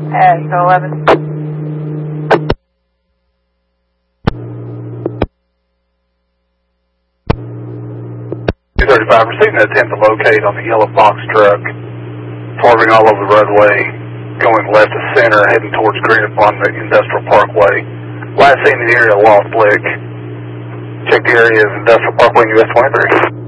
Echo 11. 235, receiving an attempt to locate on the yellow box truck, swerving all over the roadway, going left to center, heading towards Green upon the Industrial Parkway. Last seen in the area of Lost Lick. Check the area of Industrial Parkway, US 23.